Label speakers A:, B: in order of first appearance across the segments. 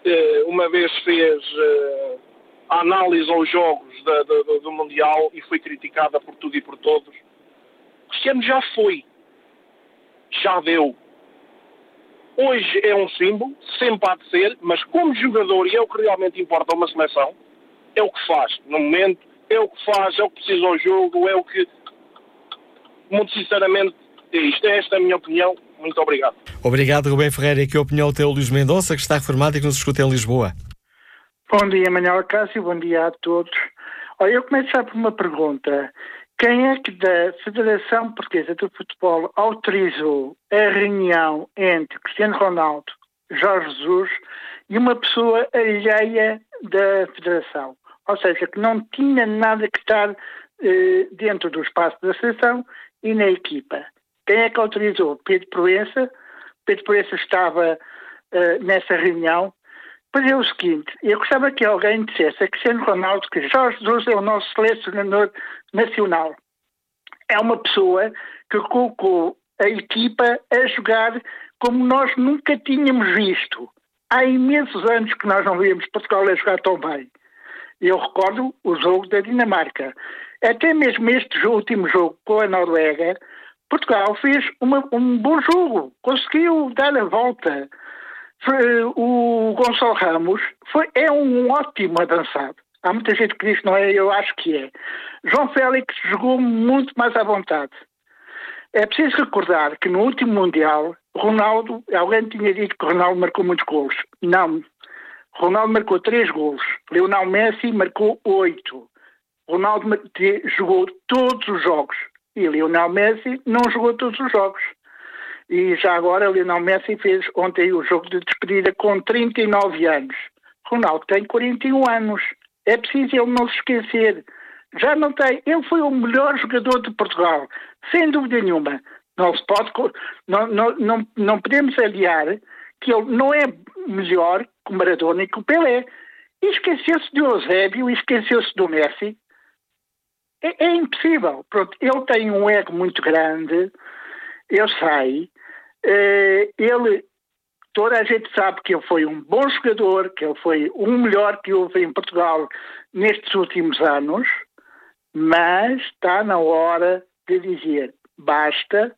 A: uma vez fez a análise aos jogos do Mundial e foi criticada por tudo e por todos. Cristiano já foi. Já deu. Hoje é um símbolo, sempre há de ser, mas como jogador, e é o que realmente importa a uma seleção, é o que faz no momento, é o que faz, é o que precisa ao jogo, é o que, muito sinceramente, é isto. Esta é a minha opinião. Muito obrigado.
B: Obrigado, Rubem Ferreira. E que opinião tem o Luís Mendonça, que está reformado e que nos escuta em Lisboa?
C: Bom dia, Manuel Cássio, bom dia a todos. Olha, eu começo já por uma pergunta. Quem é que da Federação Portuguesa de Futebol autorizou a reunião entre Cristiano Ronaldo, Jorge Jesus e uma pessoa alheia da Federação? Ou seja, que não tinha nada que estar dentro do espaço da seleção e na equipa. Quem é que autorizou? Pedro Proença. Pedro Proença estava nessa reunião. Pois é o seguinte, eu gostava que alguém dissesse a Cristiano Ronaldo que Jorge Jesus é o nosso selecionador nacional. É uma pessoa que colocou a equipa a jogar como nós nunca tínhamos visto. Há imensos anos que nós não víamos Portugal a jogar tão bem. Eu recordo o jogo da Dinamarca. Até mesmo este último jogo com a Noruega, Portugal fez um bom jogo, conseguiu dar a volta. O Gonçalo Ramos é um ótimo avançado. Há muita gente que diz que não é, eu acho que é. João Félix jogou muito mais à vontade. É preciso recordar que no último Mundial, Ronaldo, alguém tinha dito que Ronaldo marcou muitos golos. Não. Ronaldo marcou 3 golos. Lionel Messi marcou 8. Ronaldo jogou todos os jogos. E Lionel Messi não jogou todos os jogos. E já agora Lionel Messi fez ontem o jogo de despedida com 39 anos. Ronaldo tem 41 anos. É preciso ele não se esquecer. Já não tem. Ele foi o melhor jogador de Portugal. Sem dúvida nenhuma. Não se pode... Não podemos aliar que ele não é melhor que o Maradona e que o Pelé. E esqueceu-se de Eusébio e esqueceu-se do Messi. É impossível. Pronto, ele tem um ego muito grande. Eu sei. Toda a gente sabe que ele foi um bom jogador, que ele foi o melhor que houve em Portugal nestes últimos anos, mas está na hora de dizer, basta,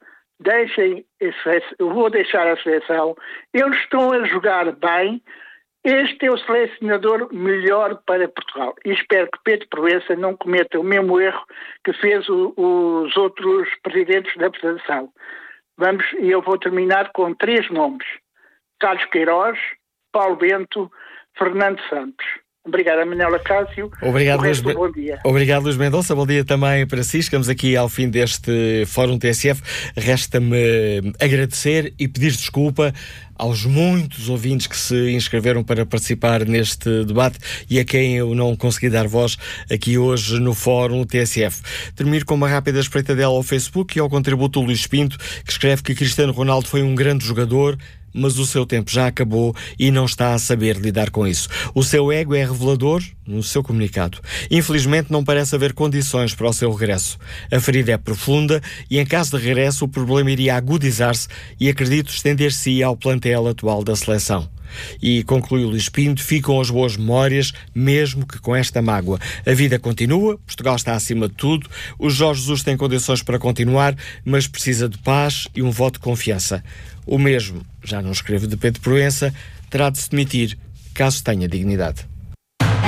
C: eu vou deixar a seleção, eles estão a jogar bem, este é o selecionador melhor para Portugal. E espero que Pedro Proença não cometa o mesmo erro que fez os outros presidentes da Federação. E eu vou terminar com 3 nomes. Carlos Queiroz, Paulo Bento, Fernando Santos. Obrigado, Manuela Cássio. Bom dia.
B: Obrigado, Luís Mendonça. Bom dia também para si. Chegamos aqui ao fim deste Fórum TSF. Resta-me agradecer e pedir desculpa aos muitos ouvintes que se inscreveram para participar neste debate e a quem eu não consegui dar voz aqui hoje no Fórum TSF. Termino com uma rápida espreitadela ao Facebook e ao contributo do Luís Pinto, que escreve que Cristiano Ronaldo foi um grande jogador, mas o seu tempo já acabou e não está a saber lidar com isso. O seu ego é revelador no seu comunicado. Infelizmente não parece haver condições para o seu regresso. A ferida é profunda e em caso de regresso o problema iria agudizar-se e acredito estender-se ao plantel atual da seleção. E conclui o Luís Pinto, ficam as boas memórias, mesmo que com esta mágoa. A vida continua, Portugal está acima de tudo, o Jorge Jesus tem condições para continuar, mas precisa de paz e um voto de confiança. O mesmo, já não escrevo de Pedro Proença, terá de se demitir, caso tenha dignidade.